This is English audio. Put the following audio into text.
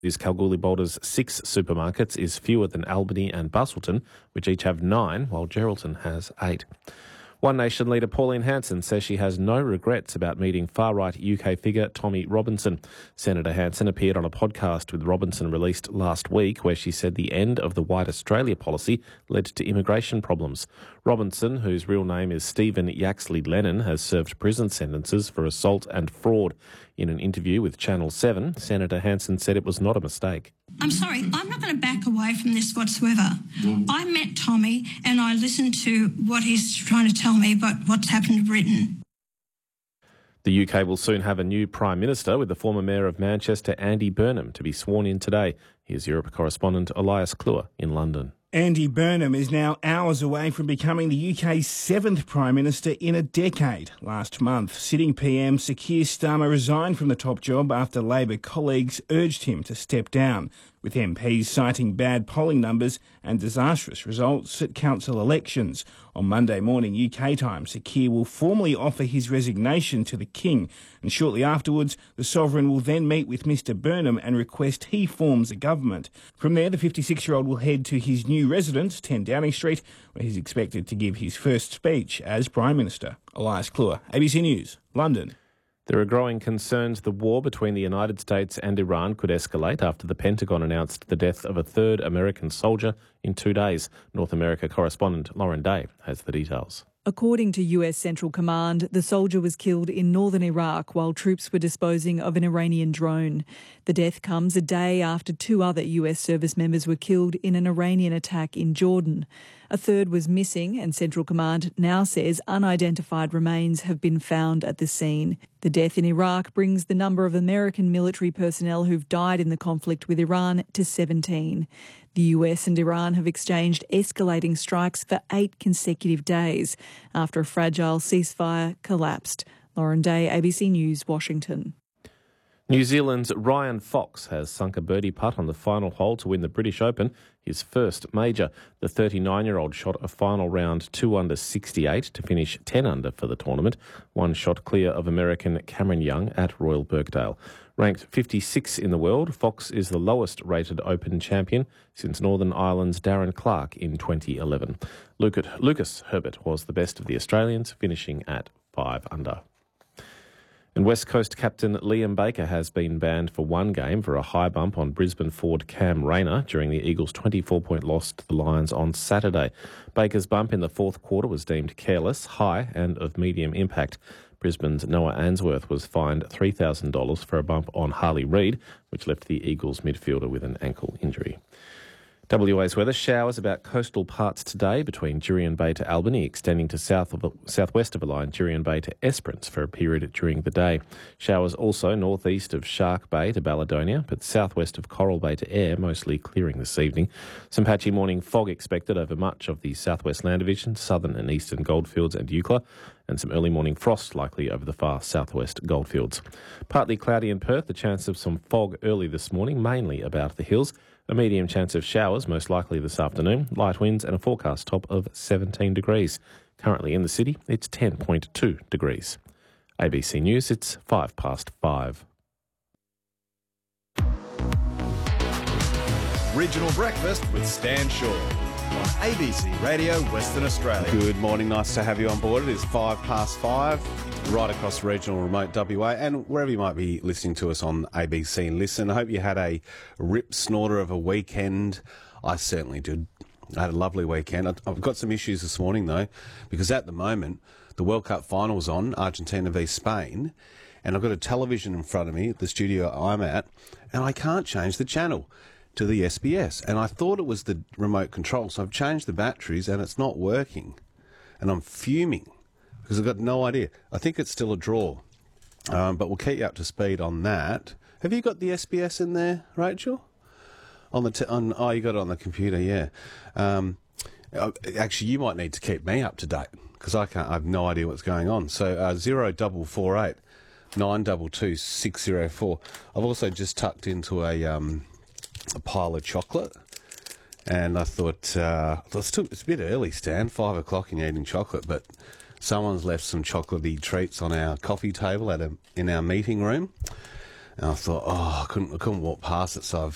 Is Kalgoorlie Boulder's 6 supermarkets is fewer than Albany and Busselton, which each have 9, while Geraldton has 8. One Nation leader Pauline Hanson says she has no regrets about meeting far-right UK figure Tommy Robinson. Senator Hanson appeared on a podcast with Robinson released last week where she said the end of the White Australia policy led to immigration problems. Robinson, whose real name is Stephen Yaxley Lennon, has served prison sentences for assault and fraud. In an interview with Channel 7, Senator Hanson said it was not a mistake. I'm sorry, I'm not going to back away from this whatsoever. I met Tommy and I listened to what he's trying to tell me about what's happened to Britain. The UK will soon have a new Prime Minister, with the former Mayor of Manchester, Andy Burnham, to be sworn in today. Here's Europe correspondent Elias Kluwer in London. Andy Burnham is now hours away from becoming the UK's 7th Prime Minister in a decade. Last month, sitting PM Sir Keir Starmer resigned from the top job after Labor colleagues urged him to step down, with MPs citing bad polling numbers and disastrous results at council elections. On Monday morning UK time, Sir Keir will formally offer his resignation to the King, and shortly afterwards, the Sovereign will then meet with Mr Burnham and request he forms a government. From there, the 56-year-old will head to his new residence, 10 Downing Street, where he's expected to give his first speech as Prime Minister. Elias Kluwer, ABC News, London. There are growing concerns the war between the United States and Iran could escalate after the Pentagon announced the death of a third American soldier in 2 days. North America correspondent Lauren Day has the details. According to US Central Command, the soldier was killed in northern Iraq while troops were disposing of an Iranian drone. The death comes a day after 2 other US service members were killed in an Iranian attack in Jordan. A third was missing, and Central Command now says unidentified remains have been found at the scene. The death in Iraq brings the number of American military personnel who've died in the conflict with Iran to 17. The US and Iran have exchanged escalating strikes for 8 consecutive days after a fragile ceasefire collapsed. Lauren Day, ABC News, Washington. New Zealand's Ryan Fox has sunk a birdie putt on the final hole to win the British Open, his first major. The 39-year-old shot a final round 2 under 68 to finish 10 under for the tournament, 1 shot clear of American Cameron Young at Royal Birkdale. Ranked 56 in the world, Fox is the lowest-rated Open champion since Northern Ireland's Darren Clarke in 2011. Lucas Herbert was the best of the Australians, finishing at 5 under. And West Coast captain Liam Baker has been banned for 1 game for a high bump on Brisbane forward Cam Rayner during the Eagles' 24-point loss to the Lions on Saturday. Baker's bump in the 4th quarter was deemed careless, high and of medium impact. Brisbane's Noah Answorth was fined $3,000 for a bump on Harley Reid, which left the Eagles midfielder with an ankle injury. WA's weather: showers about coastal parts today between Jurien Bay to Albany, extending to southwest of the line, Jurien Bay to Esperance for a period during the day. Showers also northeast of Shark Bay to Baladonia, but southwest of Coral Bay to Ayr, mostly clearing this evening. Some patchy morning fog expected over much of the southwest land division, southern and eastern goldfields and Eucla, and some early morning frost likely over the far southwest goldfields. Partly cloudy in Perth, a chance of some fog early this morning, mainly about the hills. A medium chance of showers, most likely this afternoon, light winds and a forecast top of 17 degrees. Currently in the city, it's 10.2 degrees. ABC News, it's 5:05. Regional Breakfast with Stan Shaw on ABC Radio Western Australia. Good morning, nice to have you on board. It is 5:05, right across regional remote WA and wherever you might be listening to us on ABC and Listen. I hope you had a rip snorter of a weekend. I certainly did. I had a lovely weekend. I've got some issues this morning though, because at the moment the World Cup final's on, Argentina v Spain, and I've got a television in front of me at the studio I'm at, and I can't change the channel to the SBS, and I thought it was the remote control, so I've changed the batteries and it's not working, and I'm fuming because I've got no idea. I think it's still a draw, but we'll keep you up to speed on that. Have you got the SBS in there, Rachel? Oh, you got it on the computer, yeah. Actually, you might need to keep me up to date because I have no idea what's going on. So 0448 922 604. I've also just tucked into a pile of chocolate, and I thought it's a bit early, Stan, 5 o'clock and you're eating chocolate, but someone's left some chocolatey treats on our coffee table in our meeting room, and I thought, I couldn't walk past it, so